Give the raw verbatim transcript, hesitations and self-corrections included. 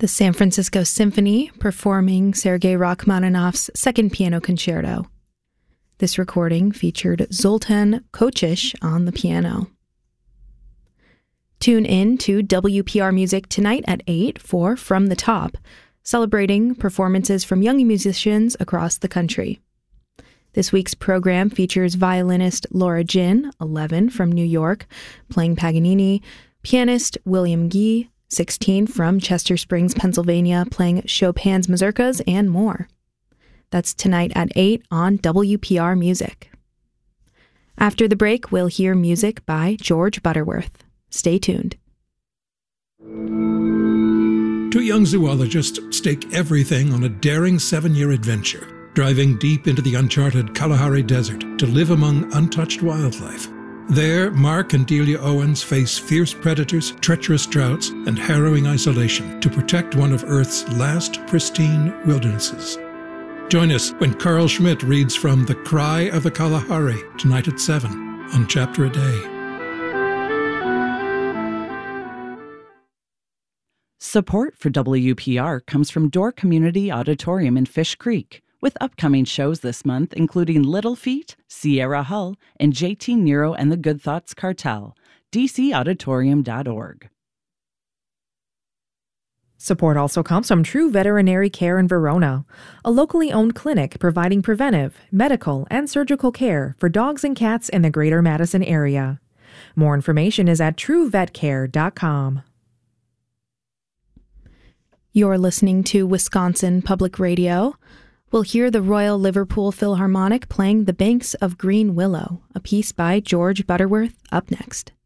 The San Francisco Symphony performing Sergei Rachmaninoff's Second Piano Concerto. This recording featured Zoltan Kochish on the piano. Tune in to W P R Music tonight at eight for From the Top, celebrating performances from young musicians across the country. This week's program features violinist Laura Jin, eleven, from New York, playing Paganini, pianist William Guy, sixteen, from Chester Springs, Pennsylvania, playing Chopin's mazurkas, and more. That's tonight at eight on W P R Music. After the break, we'll hear music by George Butterworth. Stay tuned. Two young zoologists stake everything on a daring seven-year adventure, driving deep into the uncharted Kalahari Desert to live among untouched wildlife. There, Mark and Delia Owens face fierce predators, treacherous droughts, and harrowing isolation to protect one of Earth's last pristine wildernesses. Join us when Carl Schmidt reads from The Cry of the Kalahari tonight at seven on Chapter a Day. Support for W P R comes from Door Community Auditorium in Fish Creek, with upcoming shows this month including Little Feat, Sierra Hull, and J T Nero and the Good Thoughts Cartel. d c auditorium dot org. Support also comes from True Veterinary Care in Verona, a locally owned clinic providing preventive, medical, and surgical care for dogs and cats in the greater Madison area. More information is at true vet care dot com. You're listening to Wisconsin Public Radio. We'll hear the Royal Liverpool Philharmonic playing The Banks of Green Willow, a piece by George Butterworth, up next.